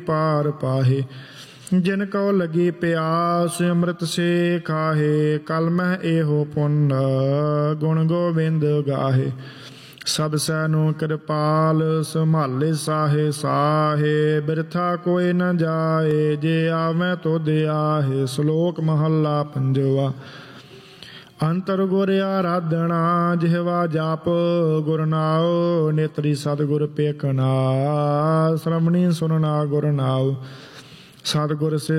पार पाहे। जिन को लगी प्यास अमृत से खाहे। कल मह एहो पुन गुण गोबिंद गाहे। सब सैनु कृपाल संभाले साहे साहे। बिरथा कोई न जाए जे आवे तो दे आहे। श्लोक महला पंजवा। अंतर गुर आराधना जिहवा जाप गुर नाओ। नेत्री सतगुर पेखना श्रवणी सुनना गुर नाओ। सतगुर से